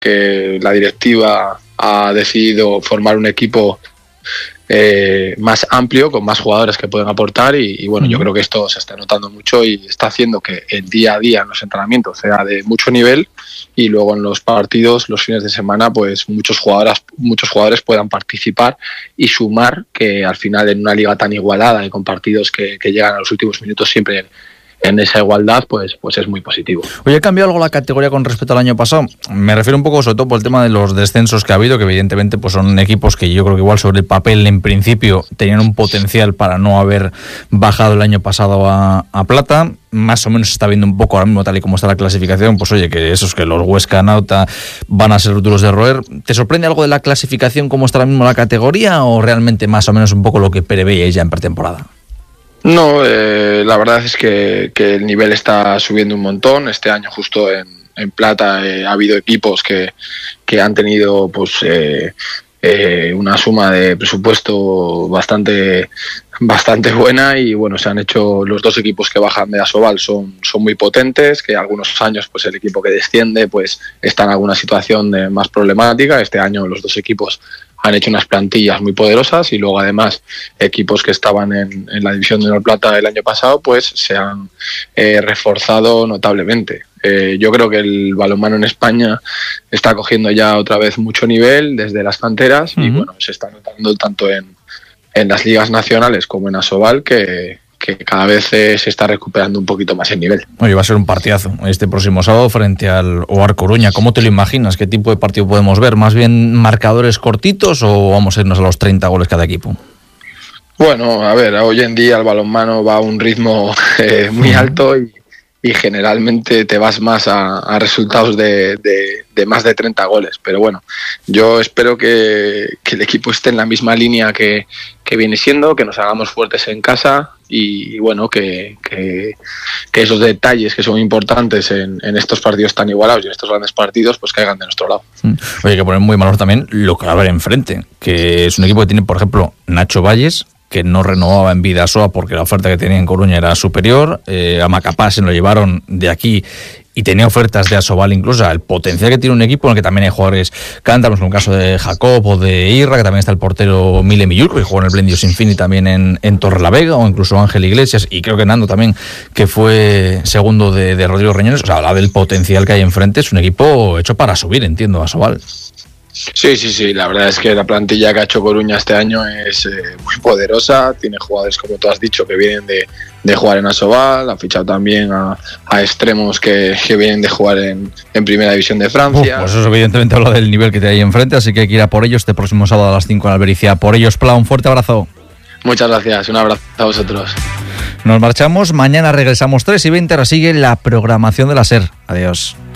que la directiva ha decidido formar un equipo más amplio, con más jugadores que pueden aportar y bueno, yo creo que esto se está notando mucho y está haciendo que el día a día en los entrenamientos sea de mucho nivel y luego en los partidos, los fines de semana, pues muchos jugadores puedan participar y sumar, que al final en una liga tan igualada y con partidos que llegan a los últimos minutos siempre en esa igualdad, pues es muy positivo. Oye, ¿ha cambiado algo la categoría con respecto al año pasado? Me refiero un poco sobre todo por el tema de los descensos que ha habido, que evidentemente pues son equipos que yo creo que igual sobre el papel en principio tenían un potencial para no haber bajado el año pasado a plata. Más o menos se está viendo un poco ahora mismo tal y como está la clasificación, pues oye, que los Huesca Nauta van a ser duros de roer. ¿Te sorprende algo de la clasificación, cómo está ahora mismo la categoría, o realmente más o menos un poco lo que preveíais ya en pretemporada? No, la verdad es que el nivel está subiendo un montón. Este año justo en plata ha habido equipos que han tenido pues una suma de presupuesto bastante buena y bueno, se han hecho los dos equipos que bajan de Asobal son muy potentes, que algunos años pues el equipo que desciende pues está en alguna situación más problemática. Este año los dos equipos han hecho unas plantillas muy poderosas y luego además equipos que estaban en la división de honor plata el año pasado pues se han reforzado notablemente. Yo creo que el balonmano en España está cogiendo ya otra vez mucho nivel desde las canteras y bueno, se está notando tanto en las ligas nacionales como en Asobal que cada vez se está recuperando un poquito más el nivel. Oye, va a ser un partidazo este próximo sábado frente al OAR Coruña. ¿Cómo te lo imaginas? ¿Qué tipo de partido podemos ver? ¿Más bien marcadores cortitos o vamos a irnos a los 30 goles cada equipo? Bueno, a ver, hoy en día el balonmano va a un ritmo muy alto y generalmente te vas más a resultados de más de 30 goles. Pero bueno, yo espero que el equipo esté en la misma línea que viene siendo, que nos hagamos fuertes en casa y bueno, que esos detalles que son importantes en estos partidos tan igualados y en estos grandes partidos pues caigan de nuestro lado. Oye, hay que poner muy en valor también lo que va a haber enfrente, que es un equipo que tiene, por ejemplo, Nacho Valles, que no renovaba en Bidasoa porque la oferta que tenía en Coruña era superior. A Macapá se lo llevaron de aquí y tenía ofertas de Asobal incluso. El potencial que tiene un equipo en el que también hay jugadores cántabros, como el caso de Jacob o de Irra, que también está el portero Mile Millur, que jugó en el Blendios Infini también en Torrelavega, o incluso Ángel Iglesias, y creo que Nando también, que fue segundo de Rodrigo Reñones. O sea, habla del potencial que hay enfrente. Es un equipo hecho para subir, entiendo, Asobal. Sí, la verdad es que la plantilla que ha hecho Coruña este año es muy poderosa, tiene jugadores, como tú has dicho, que vienen de jugar en Asobal, ha fichado también a extremos que vienen de jugar en Primera División de Francia. Pues eso evidentemente habla del nivel que te hay enfrente, así que hay que ir a por ellos este próximo sábado a las 5 en Albericia. Por ellos, Pla, un fuerte abrazo. Muchas gracias, un abrazo a vosotros. Nos marchamos, mañana regresamos 3:20, ahora sigue la programación de la SER. Adiós.